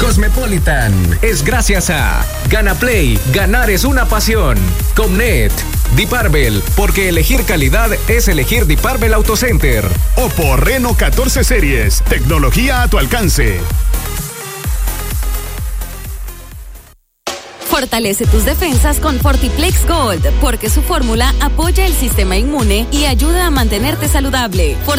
Cosmopolitan es gracias a GanaPlay, ganar es una pasión. Comnet, Deep Arbel, porque elegir calidad es elegir Deep Arbel Auto Center. Oppo Reno 14 Series, tecnología a tu alcance. Fortalece tus defensas con Fortiplex Gold, porque su fórmula apoya el sistema inmune y ayuda a mantenerte saludable.